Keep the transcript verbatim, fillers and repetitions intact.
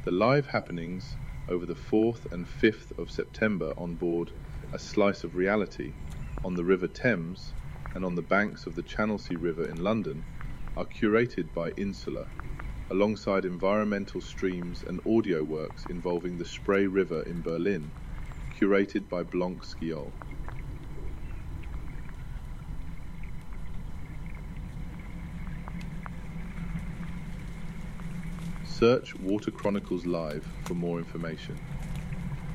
The live happenings over the fourth and fifth of September on board A Slice of Reality on the River Thames and on the banks of the Channelsea River in London are curated by Insula, alongside environmental streams and audio works involving the Spree River in Berlin, curated by Blanc Sciol. Search Water Chronicles Live for more information.